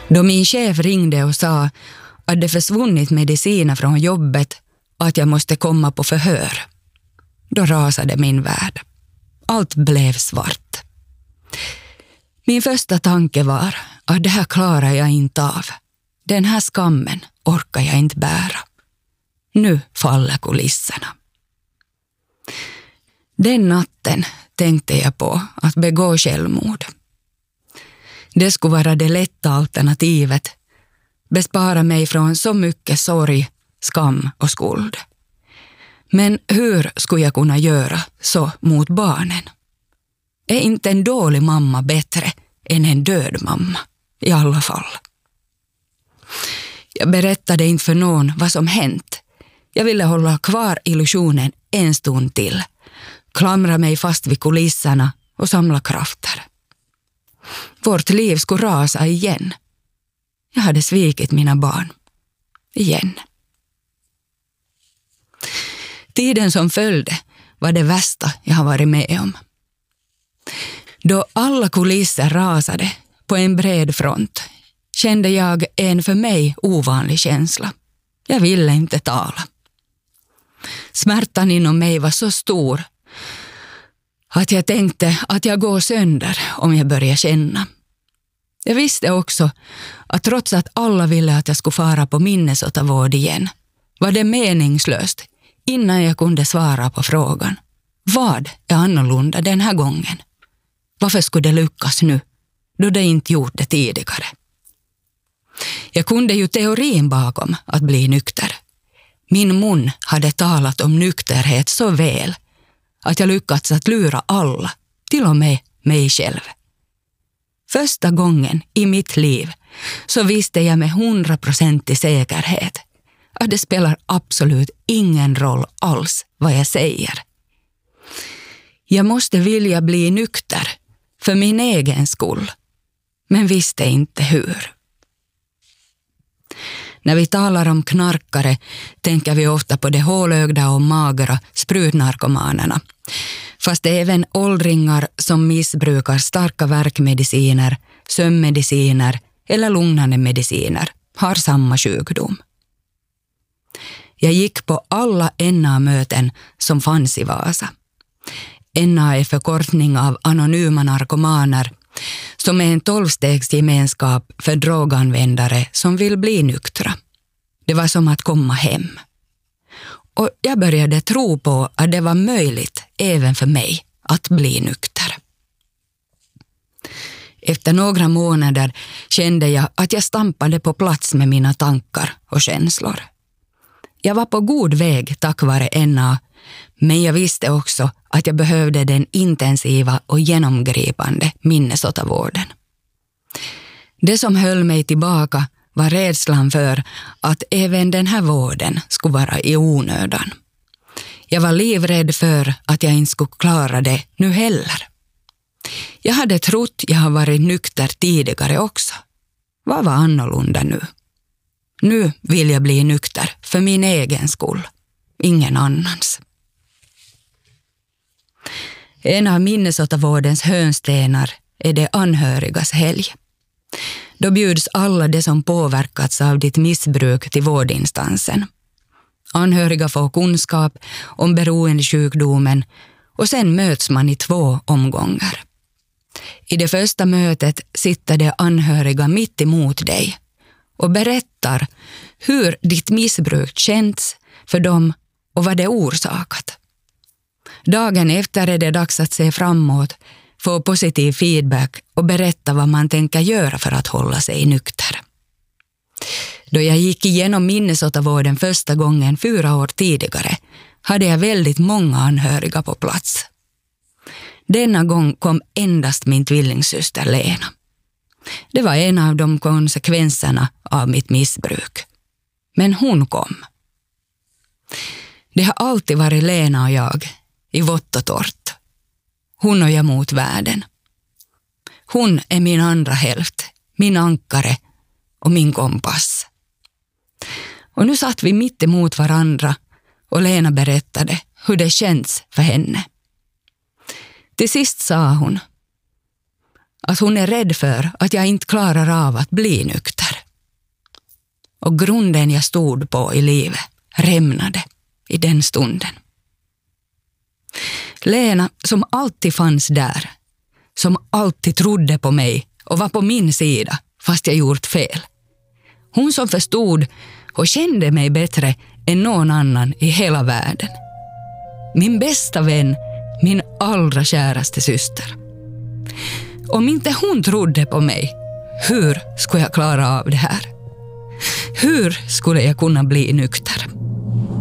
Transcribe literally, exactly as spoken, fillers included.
Då min chef ringde och sa att det försvunnit mediciner från jobbet och att jag måste komma på förhör, då rasade min värld. Allt blev svart. Min första tanke var att det här klarar jag inte av. Den här skammen orkar jag inte bära. Nu faller kulisserna. Den natten tänkte jag på att begå självmord. Det skulle vara det lätta alternativet. Bespara mig från så mycket sorg, skam och skuld. Men hur skulle jag kunna göra så mot barnen? Är inte en dålig mamma bättre än en död mamma? I alla fall. Jag berättade inte för någon vad som hänt. Jag ville hålla kvar illusionen en stund till. Klamra mig fast vid kulisserna och samla krafter. Vårt liv skulle rasa igen. Jag hade svikit mina barn. Igen. Tiden som följde var det värsta jag har varit med om. Då alla kulisser rasade på en bred front kände jag en för mig ovanlig känsla. Jag ville inte tala. Smärtan inom mig var så stor att jag tänkte att jag går sönder om jag börjar känna. Jag visste också att trots att alla ville att jag skulle fara på Minnesotavård igen var det meningslöst innan jag kunde svara på frågan. Vad är annorlunda den här gången? Varför skulle det lyckas nu då det inte gjort det tidigare? Jag kunde ju teorin bakom att bli nykter. Min mun hade talat om nykterhet så väl att jag lyckats att lura alla, till och med mig själv. Första gången i mitt liv så visste jag med hundraprocentig säkerhet att det spelar absolut ingen roll alls vad jag säger. Jag måste vilja bli nykter för min egen skull, men visste inte hur. När vi talar om knarkare tänker vi ofta på de hålögda och magra sprutnarkomanerna. Fast även åldringar som missbrukar starka värkmediciner, sömnmediciner eller lugnande mediciner har samma sjukdom. Jag gick på alla N A-möten som fanns i Vasa. N A är förkortning av anonyma narkomaner som är en tolvstegsgemenskap för droganvändare som vill bli nyktra. Det var som att komma hem. Och jag började tro på att det var möjligt även för mig att bli nykter. Efter några månader kände jag att jag stampade på plats med mina tankar och känslor. Jag var på god väg tack vare N A, men jag visste också att jag behövde den intensiva och genomgripande Minnesotavården. Det som höll mig tillbaka var rädslan för att även den här vården skulle vara i onödan. Jag var livrädd för att jag inte skulle klara det nu heller. Jag hade trott jag har varit nykter tidigare också. Vad var annorlunda nu? Nu vill jag bli nykter för min egen skull, ingen annans. En av Minnesotavårdens hörnstenar är de anhörigas helg. Då bjuds alla de som påverkats av ditt missbruk till vårdinstansen. Anhöriga får kunskap om beroendesjukdomen och sen möts man i två omgångar. I det första mötet sitter de anhöriga mitt emot dig och berättar hur ditt missbruk känts för dem och vad det orsakat. Dagen efter är det dags att se framåt, få positiv feedback och berätta vad man tänker göra för att hålla sig nykter. Då jag gick igenom Minnesotavården första gången fyra år tidigare hade jag väldigt många anhöriga på plats. Denna gång kom endast min tvillingsyster Lena. Det var en av de konsekvenserna av mitt missbruk. Men hon kom. Det har alltid varit Lena och jag i vått och torrt. Hon och jag mot världen. Hon är min andra hälft, min ankare och min kompass. Och nu satt vi mitt emot varandra och Lena berättade hur det känns för henne. Till sist sa hon att hon är rädd för att jag inte klarar av att bli nykter. och grunden jag stod på i livet rämnade i den stunden. Lena, som alltid fanns där, som alltid trodde på mig och var på min sida fast jag gjort fel. Hon som förstod och kände mig bättre än någon annan i hela världen. Min bästa vän, min allra käraste syster. Om inte hon trodde på mig, hur skulle jag klara av det här? Hur skulle jag kunna bli nykter?